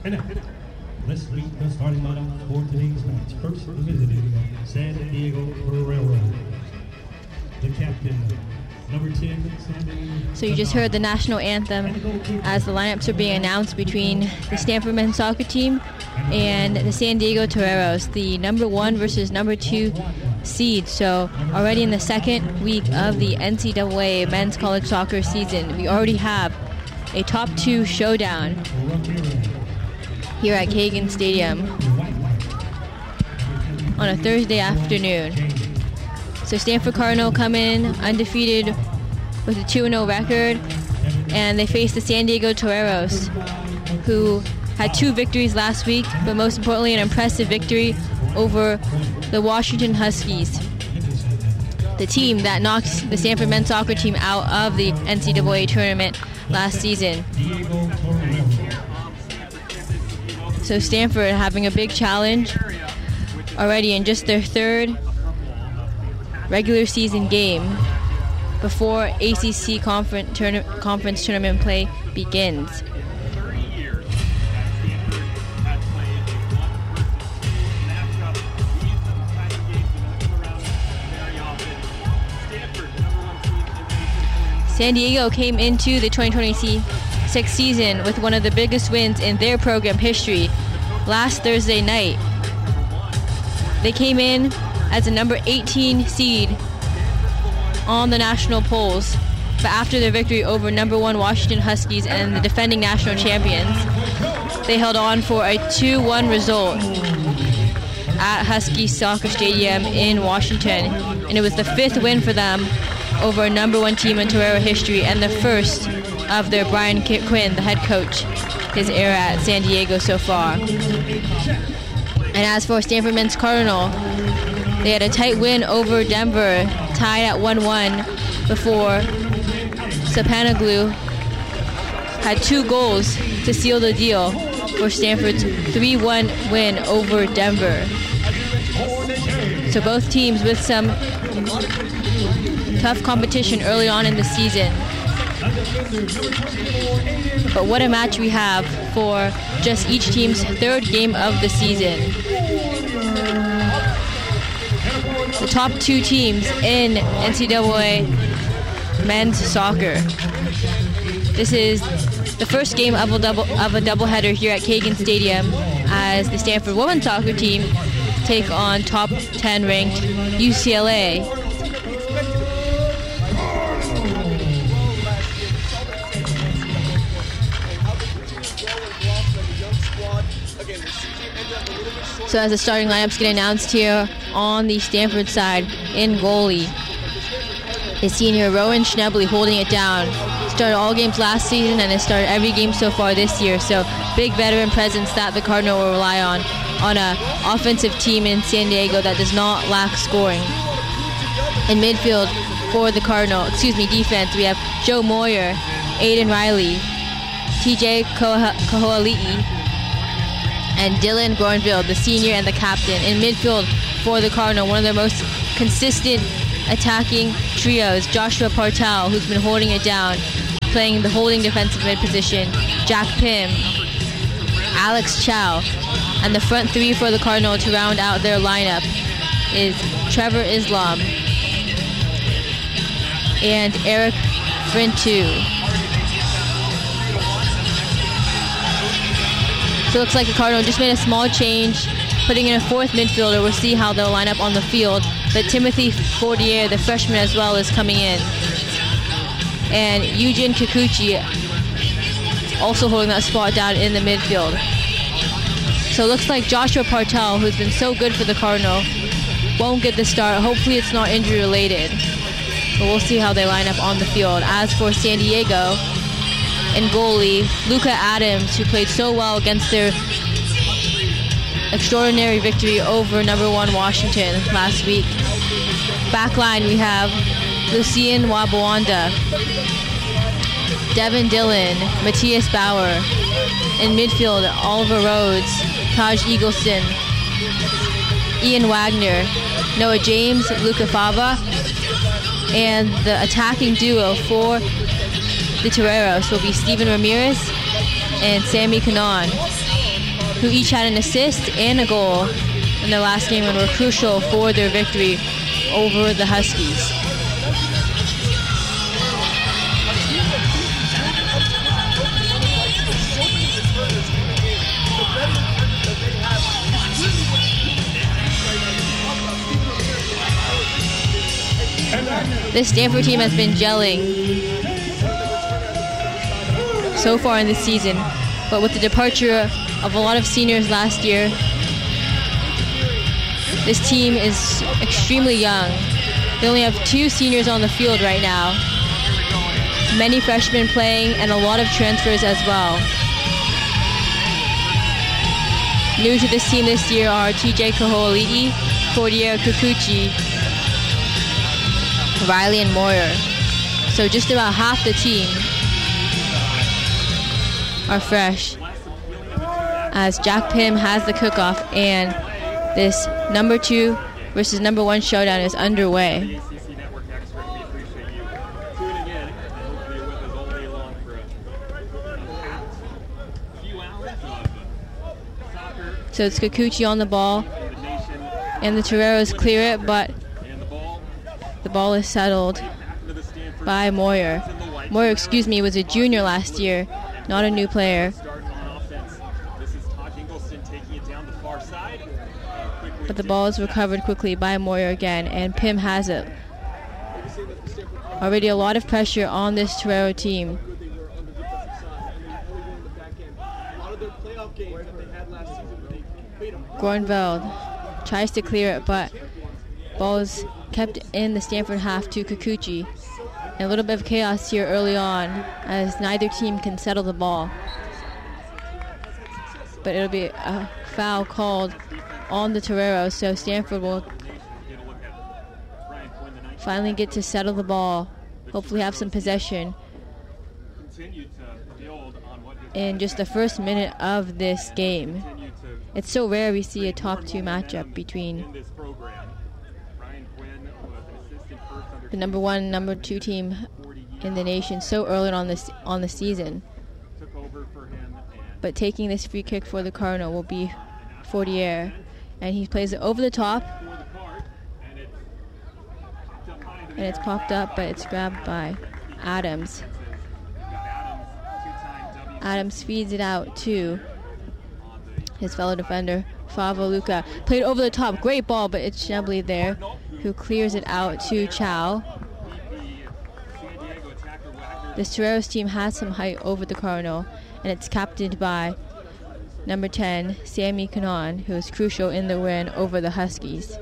And now, let's meet the starting lineup for today's match. First visiting San Diego Railroad. The captain, number 10, Sandy. So you just heard the national anthem as the lineups are being announced between the Stanford men's soccer team and the San Diego Toreros, the number 1 versus number 2 seed. So already in the second week of the NCAA men's college soccer season, we already have a top 2 showdown here at Kagan Stadium on a Thursday afternoon. So Stanford Cardinal come in undefeated with a 2-0 record, and they face the San Diego Toreros, who had 2 victories last week, but most importantly an impressive victory over the Washington Huskies, the team that knocked the Stanford men's soccer team out of the NCAA tournament last season. So Stanford having a big challenge already in just their 3rd regular season game before ACC conference tournament play begins. San Diego came into the 2026 season with one of the biggest wins in their program history last Thursday night. They came in as a number 18 seed on the national polls, but after their victory over number 1 Washington Huskies and the defending national champions, they held on for a 2-1 result at Husky Soccer Stadium in Washington, and it was the 5th win for them over a number 1 team in Torero history and the first of their Brian Quinn, the head coach, his era at San Diego so far. And as for Stanford men's Cardinal, they had a tight win over Denver, tied at 1-1 before Sapanaglu had 2 goals to seal the deal for Stanford's 3-1 win over Denver. So both teams with some tough competition early on in the season. But what a match we have for just each team's 3rd game of the season. The top 2 teams in NCAA men's soccer. This is the first game of a doubleheader here at Kagan Stadium as the Stanford women's soccer team take on top 10 ranked UCLA. So as the starting lineups get announced here on the Stanford side, in goalie is senior Rowan Schnebley holding it down. Started all games last season and has started every game so far this year. So big veteran presence that the Cardinal will rely on an offensive team in San Diego that does not lack scoring. In midfield for the defense, we have Joe Moyer, Aiden Riley, TJ Kahoali'i, and Dylan Groenville, the senior and the captain. In midfield for the Cardinal, one of their most consistent attacking trios, Joshua Partel, who's been holding it down, playing the holding defensive mid position, Jack Pym, Alex Chow, and the front 3 for the Cardinal to round out their lineup is Trevor Islam and Eric Frintu. So it looks like the Cardinal just made a small change, putting in a 4th midfielder. We'll see how they'll line up on the field. But Timothy Fortier, the freshman as well, is coming in. And Eugene Kikuchi also holding that spot down in the midfield. So it looks like Joshua Partel, who's been so good for the Cardinal, won't get the start. Hopefully it's not injury related. But we'll see how they line up on the field. As for San Diego, in goalie, Luca Adams, who played so well against their extraordinary victory over number 1 Washington last week. Backline, we have Lucien Wabawanda, Devin Dillon, Matthias Bauer. In midfield, Oliver Rhodes, Taj Eagleson, Ian Wagner, Noah James, Luca Fava, and the attacking duo for the Toreros will be Steven Ramirez and Sammy Kanon. who each had an assist and a goal in their last game and were crucial for their victory over the Huskies. This Stanford team has been gelling so far in this season, but with the departure of a lot of seniors last year, this team is extremely young. They only have 2 seniors on the field right now, many freshmen playing, and a lot of transfers as well. New to this team this year are TJ Kaho'oli'i, Cordier Kikuchi, Riley, and Moyer. So just about half the team are fresh, as Jack Pym has the cook-off, and this number 2 versus number 1 showdown is underway. So it's Kikuchi on the ball, and the Toreros clear it, but the ball is settled by Moyer. Moyer, was a junior last year, not a new player. But the ball is recovered quickly by Moyer again, and Pym has it. Already a lot of pressure on this Torero team. Groenveld tries to clear it, but ball is kept in the Stanford half to Kikuchi. And a little bit of chaos here early on, as neither team can settle the ball. But it'll be a foul called on the Toreros, so Stanford will finally get to settle the ball, hopefully have some possession in just the first minute of this game. It's so rare we see a top 2 matchup between the number 1 and number 2 team in the nation so early on the season. But taking this free kick for the Cardinal will be Fortier, and he plays it over the top, and it's popped up, but it's grabbed by Adams. Adams feeds it out to his fellow defender, Favo Luca. Played over the top, great ball, but it's Schneble there who clears it out to Chow. This Toreros team has some height over the Cardinal, and it's captained by number 10, Sammy Kanan, who is crucial in the win over the Huskies.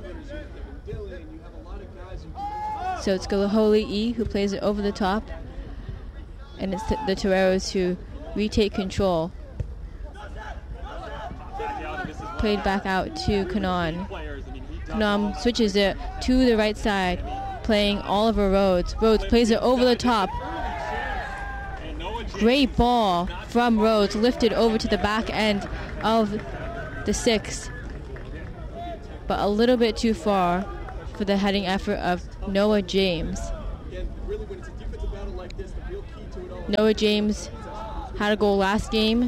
So it's Kaho'oli'i who plays it over the top, and it's the Toreros who retake control. Played back out to Kanan. Kanan switches it to the right side, playing Oliver Rhodes. Rhodes plays it over the top. Great ball from Rhodes, lifted over to the back end of the 6, but a little bit too far for the heading effort of Noah James. Noah James had a goal last game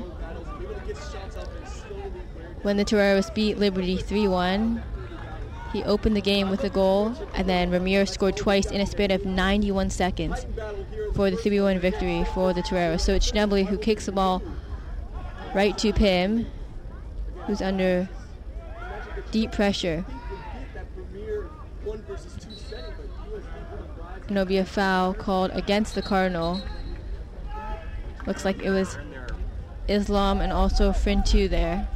when the Toreros beat Liberty 3-1. He opened the game with a goal, and then Ramirez scored twice in a span of 91 seconds for the 3-1 victory for the Toreros. So it's Schneble who kicks the ball right to Pym, who's under deep pressure. And there'll be a foul called against the Cardinal. Looks like it was Islam and also Frintu there.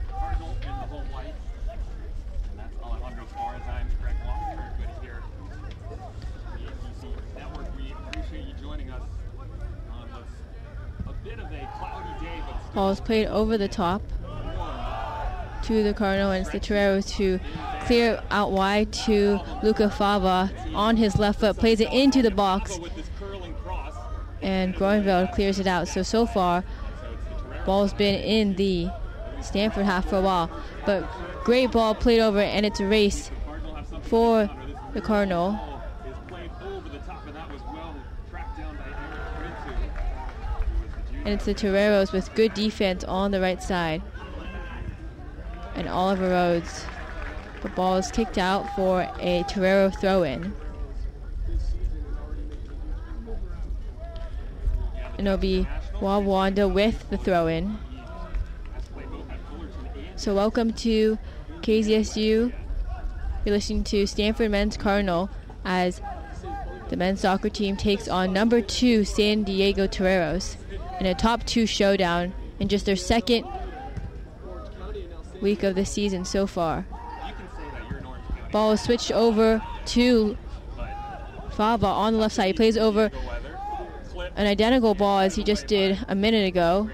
Ball is played over the top to the Cardinal, and it's the Toreros who clear out wide to Luca Fava on his left foot, plays it into the box, and Groenveld clears it out. So far, ball's been in the Stanford half for a while, but great ball played over, and it's a race for the Cardinal. And it's the Toreros with good defense on the right side. and Oliver Rhodes. The ball is kicked out for a Torero throw-in. And it'll be Wawanda with the throw-in. So welcome to KZSU. You're listening to Stanford Men's Cardinal as the men's soccer team takes on number 2 San Diego Toreros in a top 2 showdown in just their second week of the season so far. Ball is switched over to Fava on the left side. He plays over an identical ball as he just did a minute ago.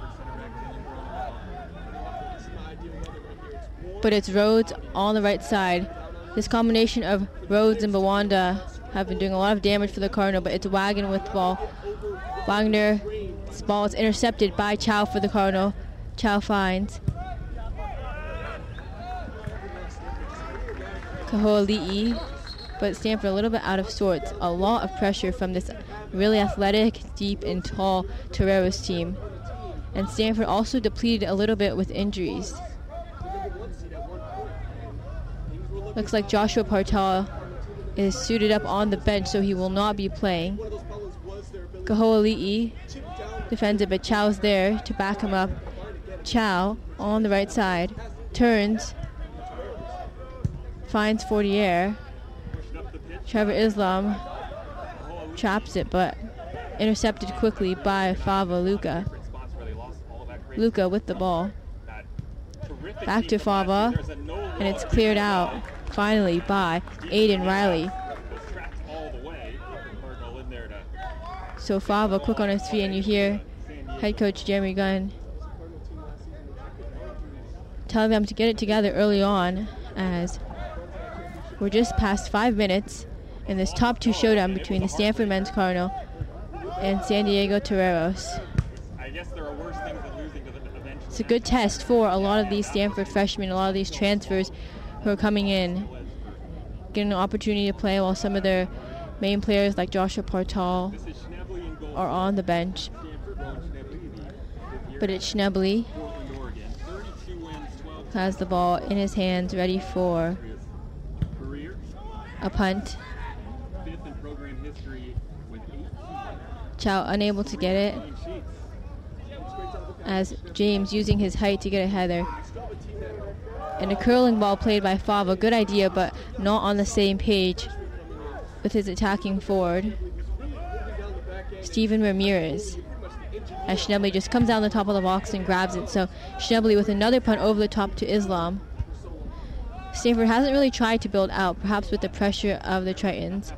But it's Rhodes on the right side. This combination of Rhodes and Bawanda have been doing a lot of damage for the Cardinal, but it's Wagon with the ball. Wagner's ball is intercepted by Chow for the Cardinal. Chow finds Kaho'ali'i, but Stanford a little bit out of sorts. A lot of pressure from this really athletic, deep, and tall Toreros team. And Stanford also depleted a little bit with injuries. Looks like Joshua Partal is suited up on the bench, so he will not be playing. Kaho'ali'i defends it, but Chow's there to back him up. Chow on the right side turns, finds Fortier. Trevor Islam traps it, but intercepted quickly by Fava Luca. Luca with the ball. Back to Fava, and it's cleared out finally by Aiden Riley. So Fava quick on his feet, and you hear head coach Jeremy Gunn telling them to get it together early on, as we're just past 5 minutes in this top 2 showdown between the Stanford Men's Cardinal and San Diego Toreros. It's a good test for a lot of these Stanford freshmen, a lot of these transfers who are coming in, getting an opportunity to play while some of their main players like Joshua Partal are on the bench. But it's Schnebley who has the ball in his hands, ready for a punt. Chow unable to get it, as James using his height to get a header. And a curling ball played by Fava. Good idea, but not on the same page with his attacking forward, Steven Ramirez. As Schnebley just comes down the top of the box and grabs it. So Schnebley with another punt over the top to Islam. Stanford hasn't really tried to build out, perhaps with the pressure of the Tritons.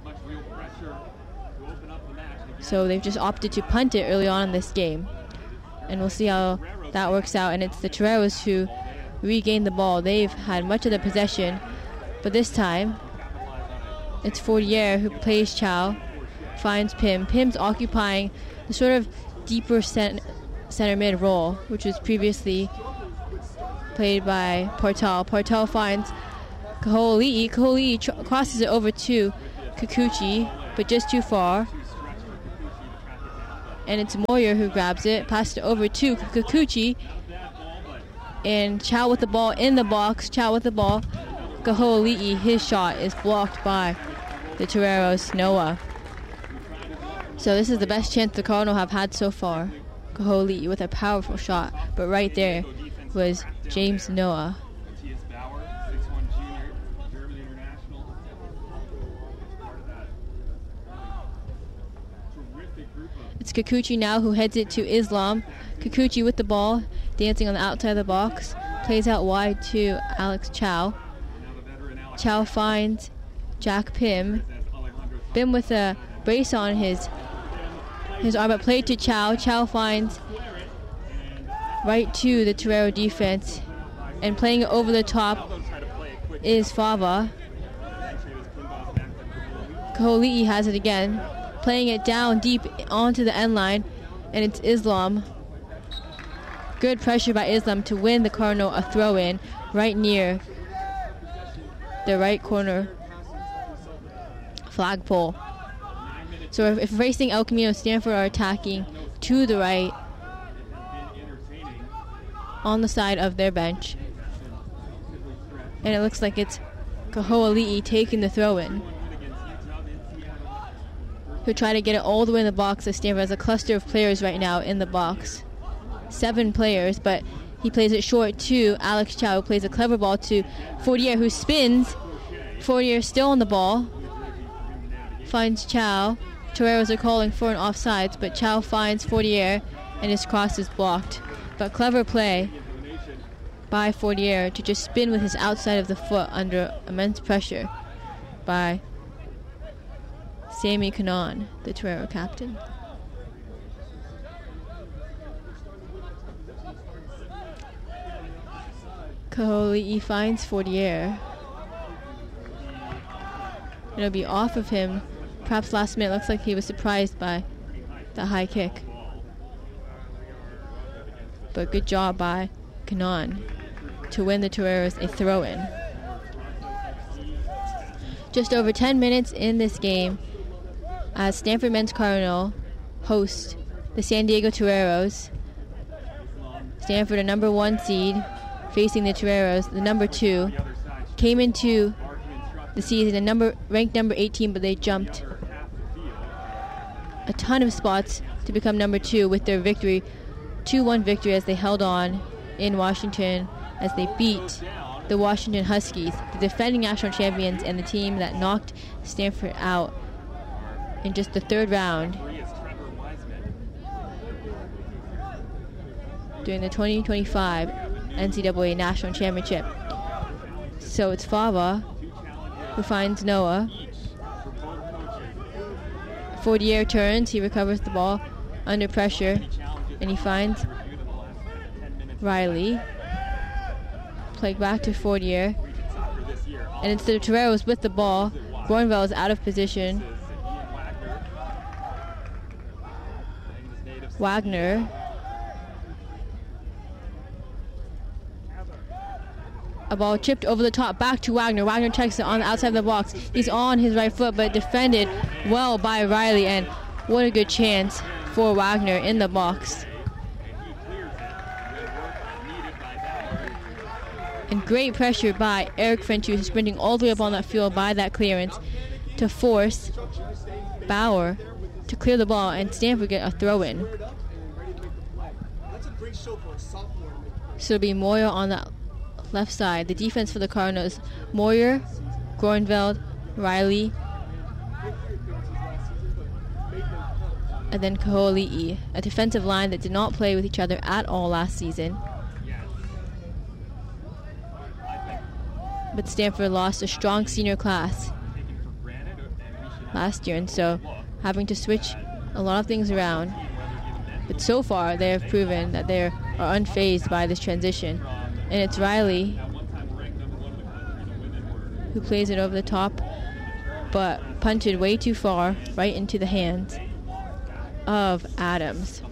So they've just opted to punt it early on in this game. And we'll see how that works out. And it's the Toreros who regain the ball. They've had much of the possession, but this time it's Fortier who plays Chow, finds Pim. Pim's occupying the sort of deeper center mid role, which was previously played by Partal. Partal finds Kaho'ali'i. Kaho'ali'i crosses it over to Kikuchi, but just too far. And it's Moyer who grabs it, passes it over to Kikuchi, and Chow with the ball in the box. Chow with the ball. Kaho'ali'i, his shot is blocked by the Toreros, Noah. So this is the best chance the Cardinal have had so far. Kaho'ali'i with a powerful shot, but right there was James Noah. It's Kikuchi now who heads it to Islam. Kikuchi with the ball, dancing on the outside of the box. Plays out wide to Alex Chow. Chow finds Jack Pim. Pim with a brace on his arm, but played to Chow. Chow finds right to the Torero defense. And playing it over the top is Fava. Kaho'ali'i has it again. Playing it down deep onto the end line, and it's Islam. Good pressure by Islam to win the Cardinal a throw-in right near the right corner flagpole. So if facing El Camino, Stanford are attacking to the right on the side of their bench. And it looks like it's Kaho'ali'i taking the throw-in. He'll try to get it all the way in the box as Stanford has a cluster of players right now in the box. 7 players, but he plays it short to Alex Chow, who plays a clever ball to Fortier, who spins. Fortier still on the ball. Finds Chow. Toreros are calling for an offsides, but Chow finds Fortier, and his cross is blocked. But clever play by Fortier to just spin with his outside of the foot under immense pressure by Sammy Kanan, the Torero captain. Kaho'ali'i finds Fortier. It'll be off of him. Perhaps last minute. Looks like he was surprised by the high kick. But good job by Kanan to win the Toreros a throw-in. Just over 10 minutes in this game as Stanford Men's Cardinal host the San Diego Toreros. Stanford, a number 1 seed, facing the Toreros, the number 2. Came into the season ranked number 18, but they jumped a ton of spots to become number 2 with their victory, 2-1 victory as they held on in Washington as they beat the Washington Huskies, the defending national champions and the team that knocked Stanford out in just the 3rd round during the 2025 NCAA National Championship. So it's Fava who finds Noah. Fortier turns, he recovers the ball under pressure, and he finds Riley. Play back to Fortier, and it's the Toreros with the ball. Groenveld is out of position. Wagner. A ball chipped over the top, back to Wagner. Wagner checks it on the outside of the box. He's on his right foot, but defended well by Riley, and what a good chance for Wagner in the box. And great pressure by Eric French, who's sprinting all the way up on that field by that clearance to force Bauer to clear the ball, and Stanford get a throw-in. So it'll be Moyer on the left side. The defense for the Cardinals: Moyer, Groenveld, Riley, and then Kaho'ali'i, a defensive line that did not play with each other at all last season. But Stanford lost a strong senior class last year, and so having to switch a lot of things around. But so far, they have proven that they are unfazed by this transition. And it's Riley who plays it over the top, but punted way too far, right into the hands of Adams.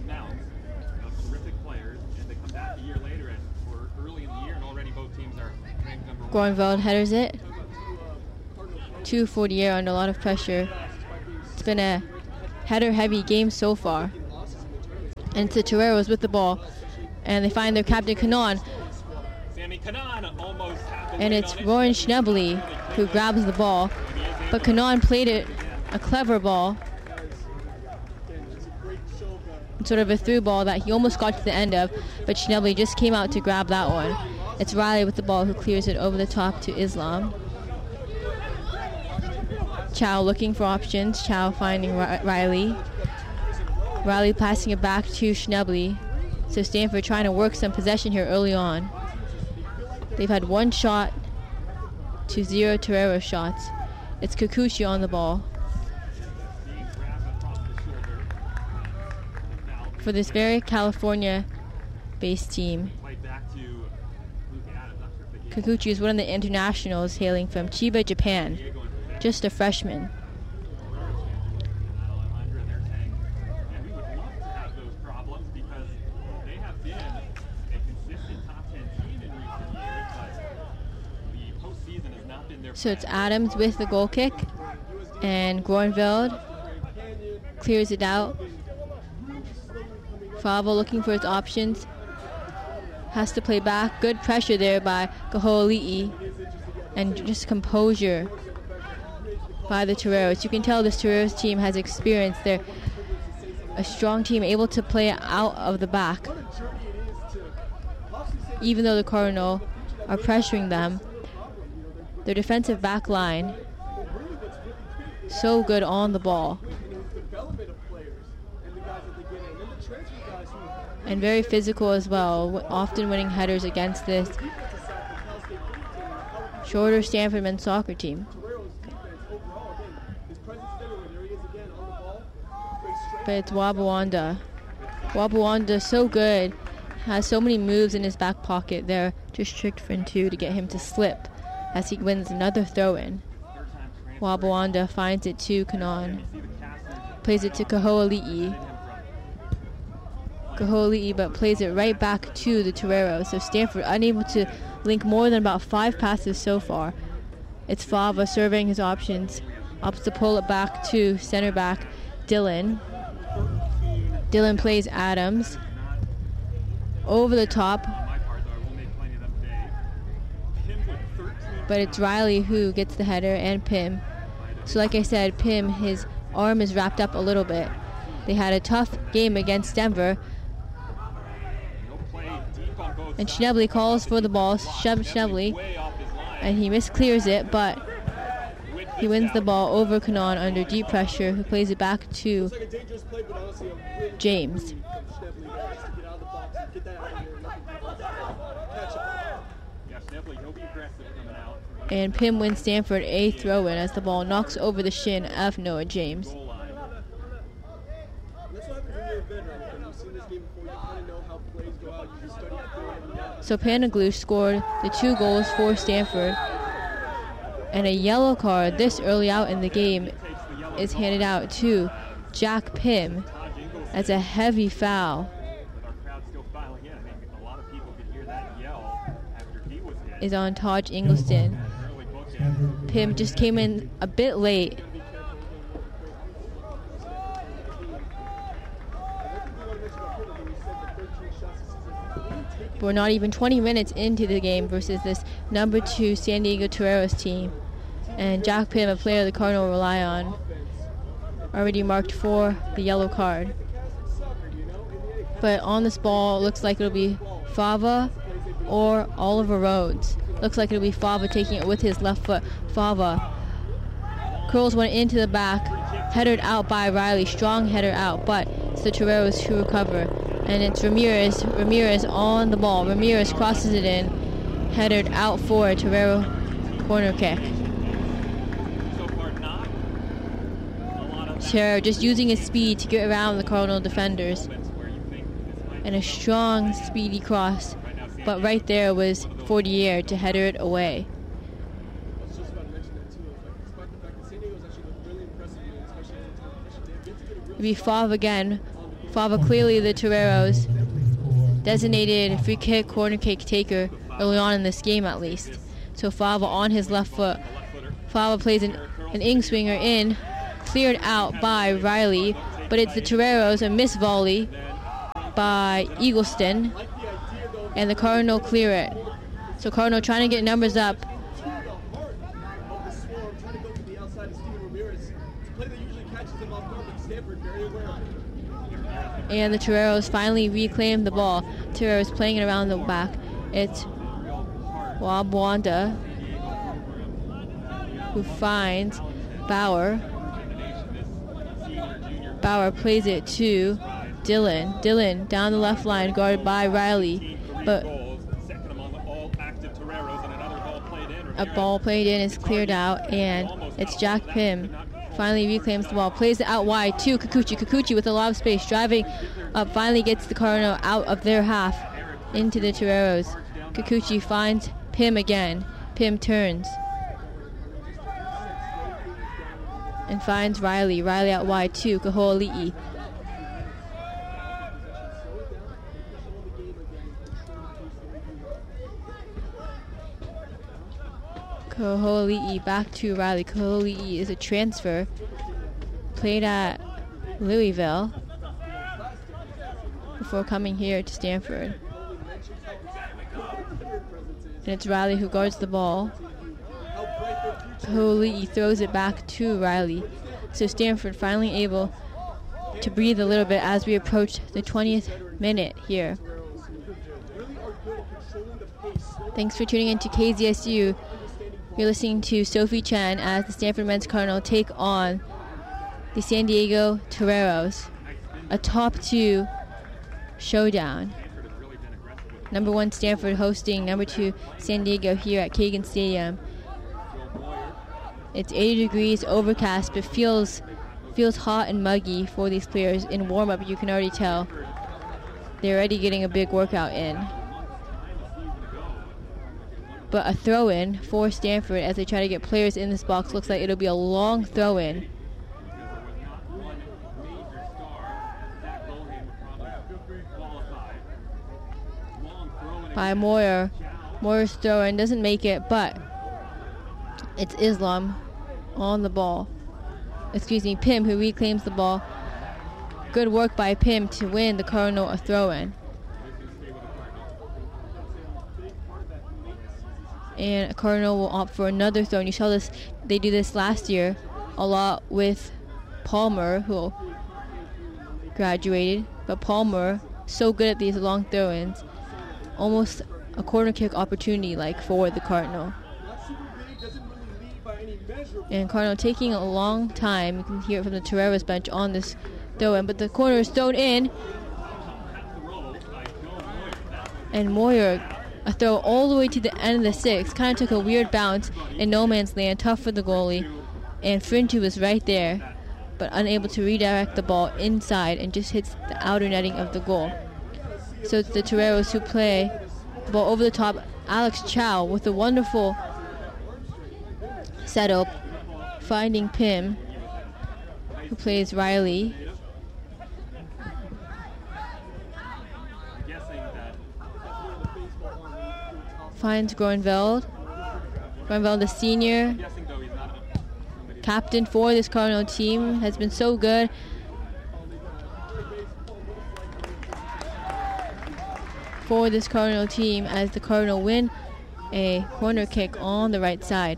Groenveld headers it to Fortier under a lot of pressure. It's been a header-heavy game so far. And it's the Toreros with the ball, and they find their captain Kanan. And it's Rowan Schnebly who grabs the ball, but Kanan played it a clever ball, sort of a through ball that he almost got to the end of, but Schnebly just came out to grab that one. It's Riley with the ball who clears it over the top to Islam. Chow looking for options. Chow finding Riley. Riley passing it back to Schnebly. So Stanford trying to work some possession here early on. They've had 1 shot to 0 Torero shots. It's Kikuchi on the ball. For this very California-based team, Kikuchi is one of the internationals hailing from Chiba, Japan. Just a freshman. So it's Adams with the goal kick, and Groenveld clears it out. Favo looking for his options. Has to play back. Good pressure there by Kaho'ali'i. and just composure by the Toreros. You can tell this Toreros team has experience. They're a strong team, able to play out of the back. Even though the Cardinal are pressuring them, their defensive back line so good on the ball. And very physical as well, often winning headers against this shorter Stanford men's soccer team. But it's Wabawanda. Wabawanda so good, has so many moves in his back pocket there, just tricked Frintu to get him to slip as he wins another throw-in. Wabawanda finds it to Kanan, plays it to Kaho'ali'i. Kaho'ali'i but plays it right back to the Toreros. So Stanford unable to link more than about 5 passes so far. It's Fava surveying his options. Opts to pull it back to center back Dylan. Dylan plays Adams. Over the top. But it's Riley who gets the header and Pim. So like I said, Pim, his arm is wrapped up a little bit. They had a tough game against Denver. And Schnebly calls for the ball. Schnebly. And he misclears it, but he wins the ball over Kanan under deep pressure, who plays it back to James. And Pim wins Stanford a throw-in as the ball knocks over the shin of Noah James. So Panaglu scored the 2 goals for Stanford. And a yellow card this early out in the game is handed out to Jack Pim as a heavy foul. Is on Taj Ingelston. Pim just came in a bit late. We're not even 20 minutes into the game versus this number 2 San Diego Toreros team. And Jack Pim, a player the Cardinal rely on, already marked for the yellow card. But on this ball, looks like it'll be Fava or Oliver Rhodes. Looks like it'll be Fava taking it with his left foot. Fava curls one into the back, headed out by Riley. Strong header out, but it's the Toreros who recover. And it's Ramirez. Ramirez on the ball. Ramirez crosses it in, headed out for a Torero corner kick. Torero just using his speed to get around the Cardinal defenders. And a strong, speedy cross. But right there was Fortier to header it away. It'll be Fava again. Fava clearly the Toreros designated free kick, corner kick taker early on in this game at least. So Fava on his left foot. Fava plays an in-swinger in, cleared out by Riley, but it's the Toreros, a miss volley by Eagleston, and the Cardinal clear it. So Cardinal trying to get numbers up. And the Toreros finally reclaim the ball. Toreros playing it around the back. It's Wabawanda who finds Bauer. Bauer plays it to Dylan. Dylan down the left line, guarded by Riley. But a ball played in is cleared out, and it's Jack Pim. Finally reclaims the ball, plays it out wide to Kikuchi. Kikuchi with a lot of space, driving up, finally gets the Cardinal out of their half into the Toreros. Kikuchi finds Pim again. Pim turns and finds Riley. Riley out wide to Kaho'ali'i. Kaho'ali'i back to Riley. Kaho'ali'i is a transfer. Played at Louisville before coming here to Stanford. And it's Riley who guards the ball. slowly throws it back to Riley. So Stanford finally able to breathe a little bit as we approach the 20th minute here. Thanks for tuning in to KZSU. You're listening to Sophie Chan as the Stanford Men's Cardinal take on the San Diego Toreros, a top 2 showdown. Number 1 Stanford hosting number 2 San Diego here at Kagan Stadium. It's 80 degrees, overcast, but feels hot and muggy for these players. In warm-up, you can already tell they're already getting a big workout in. But a throw-in for Stanford as they try to get players in this box. Looks like it'll be a long throw-in. By Moyer. Moyer's throw-in doesn't make it, but it's Islam on the ball. Excuse me, Pim who reclaims the ball. Good work by Pim to win the Cardinal a throw-in. And a Cardinal will opt for another throw. And you saw this, they do this last year a lot with Palmer, who graduated. But Palmer, so good at these long throw-ins. Almost a corner kick opportunity like for the Cardinal. And Cardinal taking a long time. You can hear it from the Toreros bench on this throw-in. But the corner is thrown in. And Moyer, a throw all the way to the end of the 6. Kind of took a weird bounce in no man's land. Tough for the goalie. And Frintu was right there, but unable to redirect the ball inside and just hits the outer netting of the goal. So it's the Toreros who play the ball over the top. Alex Chow with a wonderful setup, finding Pim, who plays Riley. Finds Groenveld. Groenveld, the senior captain for this Cardinal team, has been so good. For this Cardinal team as the Cardinal win a corner kick on the right side.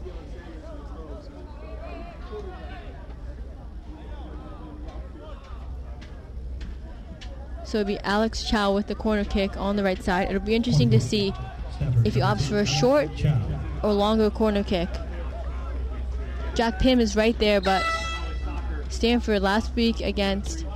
So it'll be Alex Chow with the corner kick on the right side. It'll be interesting to see if he opts for a short or longer corner kick. Jack Pim is right there, but Stanford last week against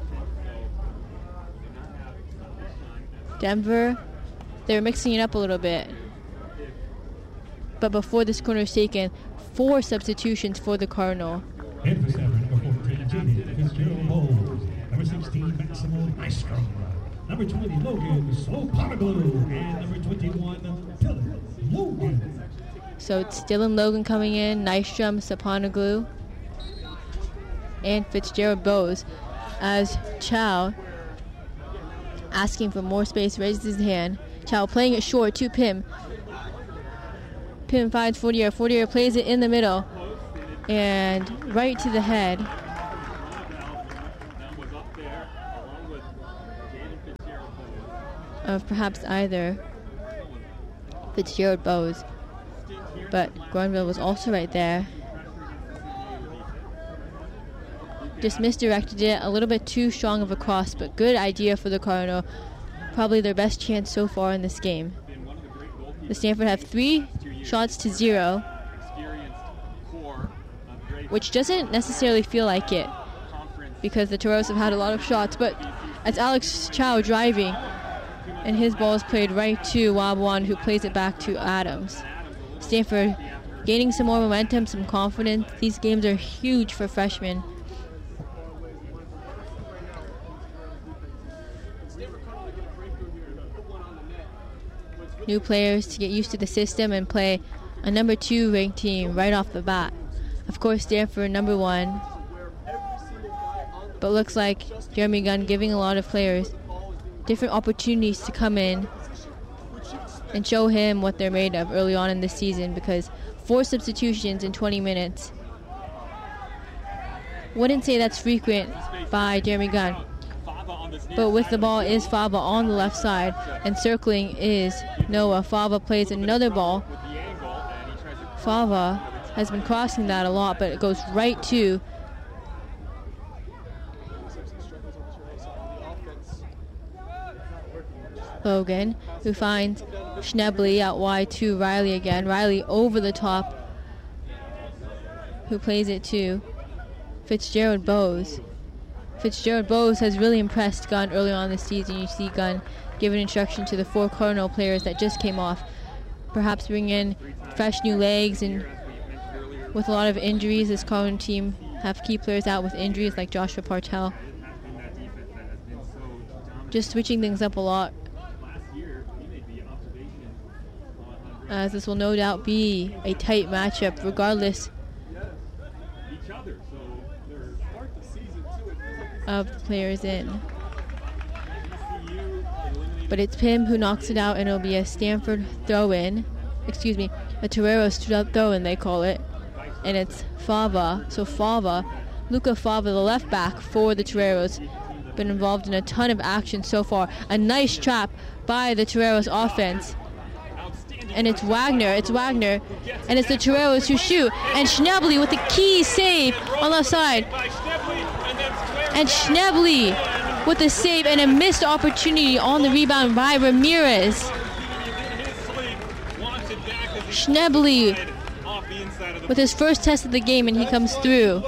Denver, they were mixing it up a little bit. But before this corner is taken, 4 substitutions for the Cardinal. And for Stanford, number 14, Jimmy Fitzgerald Bowles. Number 16, Maximo Maestro. Number 20, Logan Slopanoglu. And number 21, Dylan Logan. So it's Dylan Logan coming in, Nystrom, Slopanoglu, and Fitzgerald Bowes as Chow, asking for more space, raises his hand. Chow playing it short to Pim. Pim finds Fortier. Fortier plays it in the middle and right to the head of perhaps either Fitzgerald Bowes. But Groenveld was also right there. Just misdirected it, a little bit too strong of a cross, but good idea for the Cardinal. Probably their best chance so far in this game. The Stanford have 3 shots to 0, which doesn't necessarily feel like it because the Toreros have had a lot of shots, but it's Alex Chow driving, and his ball is played right to Wabwan, who plays it back to Adams. Stanford gaining some more momentum, some confidence. These games are huge for freshmen. New players to get used to the system and play a number 2 ranked team right off the bat. Of course, Stanford number 1. But looks like Jeremy Gunn giving a lot of players different opportunities to come in and show him what they're made of early on in this season, because 4 substitutions in 20 minutes. Wouldn't say that's frequent by Jeremy Gunn. But with the ball is Fava on the left side, and circling is Noah. Fava plays another ball. Fava has been crossing that a lot, but it goes right to Logan, who finds Schnebly out wide to Riley again. Riley over the top, who plays it to Fitzgerald Bowes. Fitzgerald Bowes has really impressed Gunn early on this season. You see Gunn giving instruction to the 4 Cardinal players that just came off. Perhaps bring in fresh new legs, and with a lot of injuries, this Cardinal team have key players out with injuries like Joshua Partel. Just switching things up a lot, as this will no doubt be a tight matchup regardless of the players in. But it's Pim who knocks it out, and it'll be a Stanford throw-in. Excuse me, a Toreros throw-in they call it. And it's Fava. So Fava, Luca Fava, the left back for the Toreros, been involved in a ton of action so far. A nice trap by the Toreros offense. And it's Wagner, and it's the Toreros who shoot. And Schnebly with the key save on left side. And Schnebly with the save and a missed opportunity on the rebound by Ramirez. Schnebly with his first test of the game, and he comes through.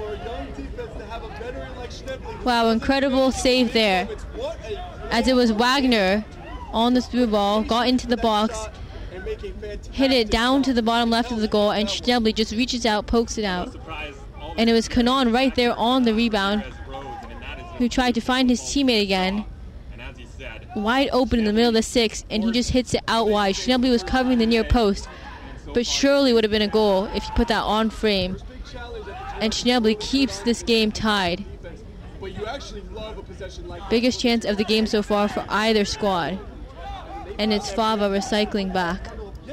Wow, incredible save there. As it was Wagner on the through ball, got into the box, hit it down to the bottom left of the goal, and Schnebly just reaches out, pokes it out. And it was Kanon right there on the rebound, who tried to find his teammate again, wide open in the middle of the 6, and he just hits it out wide. Schnebly was covering the near post, but surely would have been a goal if he put that on frame. And Schnebly keeps this game tied. Biggest chance of the game so far for either squad. And it's Fava recycling back.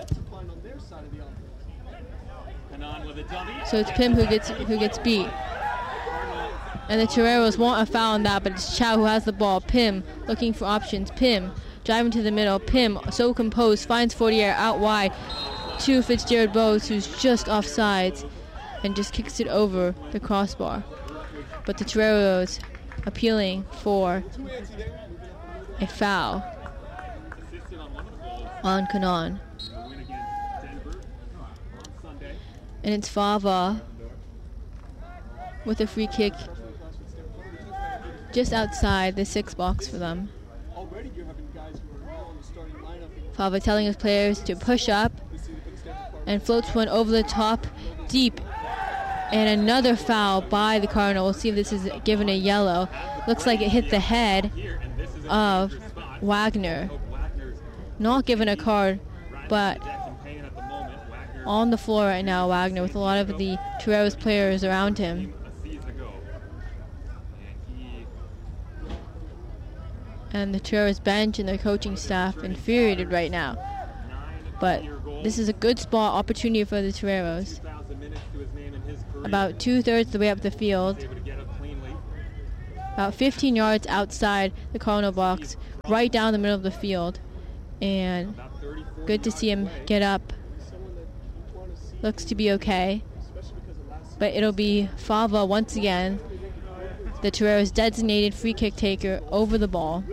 So it's Pim who gets beat. And the Toreros want a foul on that, but it's Chow who has the ball. Pim looking for options. Pim driving to the middle. Pim, so composed, finds Fortier out wide to Fitzgerald Bowes, who's just offsides, and just kicks it over the crossbar. But the Toreros appealing for a foul on Kanon. And it's Fava with a free kick just outside the 6 box for them. Fava telling his players to push up and floats one over the top deep. And another foul by the Cardinal. We'll see if this is given a yellow. Looks like it hit the head of Wagner. Not given a card, but on the floor right now, Wagner, with a lot of the Toreros players around him. And the Toreros bench and their coaching staff infuriated right now. But this is a good spot opportunity for the Toreros. About 2/3 of the way up the field. About 15 yards outside the Cardinal box, right down the middle of the field. And good to see him get up. Looks to be okay. But it'll be Fava once again, the Toreros designated free kick taker, over the ball.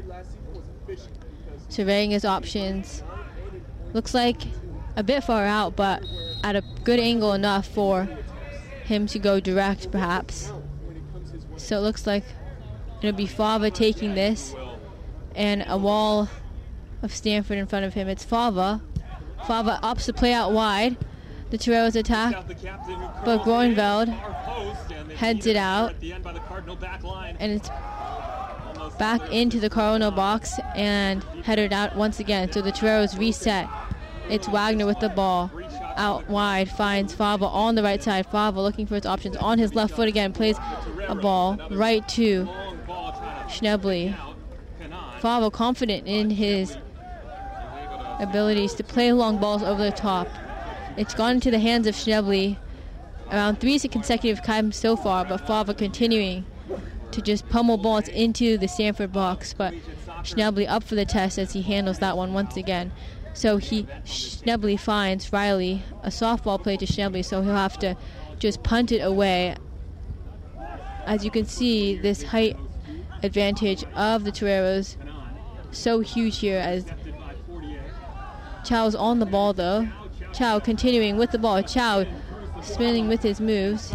Surveying his options. Looks like a bit far out, but at a good angle enough for him to go direct, perhaps. So it looks like it'll be Fava taking this, and a wall of Stanford in front of him. It's Fava. Fava opts to play out wide. The Toreros attack, but Groenveld heads it out, and it's back into the Cardinal box and headed out once again. So the Toreros reset. It's Wagner with the ball. Out wide, finds Fava on the right side. Fava looking for his options on his left foot again. Plays a ball right to Schnebly. Fava confident in his abilities to play long balls over the top. It's gone into the hands of Schnebly around 3 consecutive times so far, but Fava continuing to just pummel balls into the Stanford box. But Schnebly up for the test as he handles that one once again. So Schnebly finds Riley, a softball play to Schnebly, so he'll have to just punt it away. As you can see, this height advantage of the Toreros so huge here, as Chow's on the ball though. Chow continuing with the ball. Chow spinning with his moves.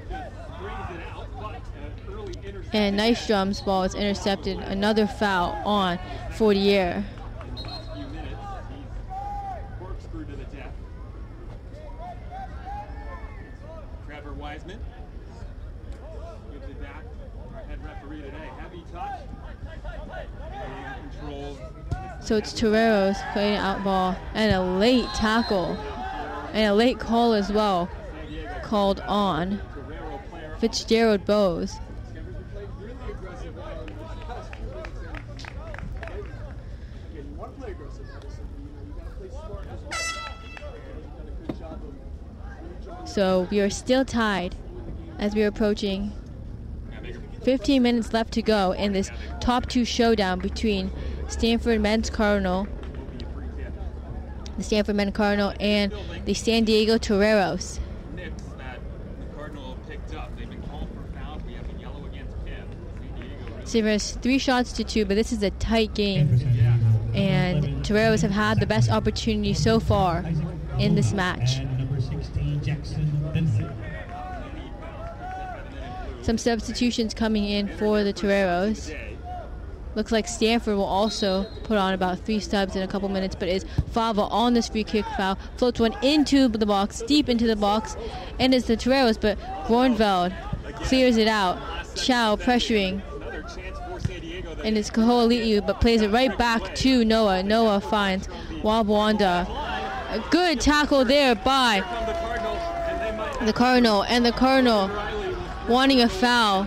And Nystrom's ball is intercepted. Another foul on Fortier. Trevor Wiseman gives it back. Our head referee today. Heavy touch. Controlled. So it's Toreros playing out ball, and a late tackle and a late call as well called on Fitzgerald Bowes. So we are still tied as we are approaching 15 minutes left to go in this top two showdown between Stanford Men's Cardinal, the Stanford Men's Cardinal, and the San Diego Toreros. Silver's 3-2, but this is a tight game, and Toreros have had the best opportunity so far in this match. Some substitutions coming in for the Toreros. Looks like Stanford will also put on about 3 subs in a couple minutes, but is Fava on this free kick foul. Floats one into the box, deep into the box, and it's the Toreros, but Bornveld clears it out. Chow pressuring, and it's Kaho'ali'i, but plays it right back to Noah. Noah finds Wabwanda. A good tackle there by the Cardinal, and the Cardinal wanting a foul.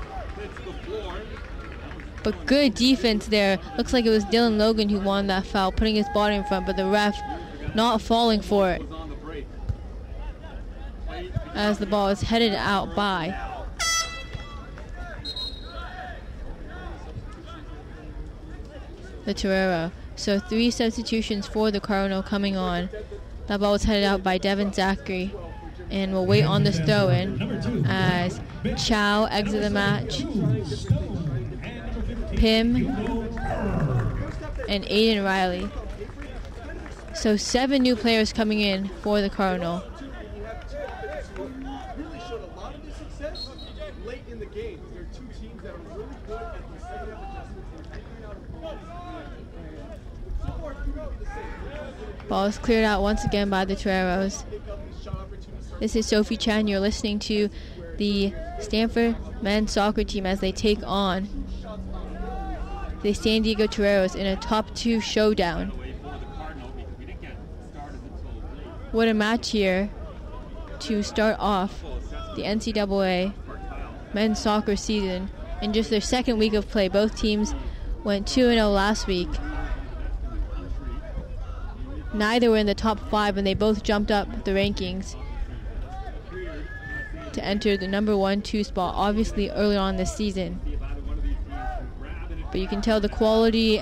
But good defense there. Looks like it was Dylan Logan who won that foul, putting his body in front, but the ref not falling for it, as the ball is headed out by the Torero. So 3 substitutions for the Cardinal coming on. That ball was headed out by Devin Zachary, and we'll wait on this throw-in as Chow exits the match. Pim and Aiden Riley. So 7 new players coming in for the Cardinal. Ball is cleared out once again by the Toreros. This is Sophie Chan. You're listening to the Stanford men's soccer team as they take on the San Diego Toreros in a top 2 showdown. What a match here to start off the NCAA men's soccer season in just their second week of play. Both teams went 2-0 last week. Neither were in the top 5, and they both jumped up the rankings to enter the number 1-2 spot, obviously early on this season. But you can tell the quality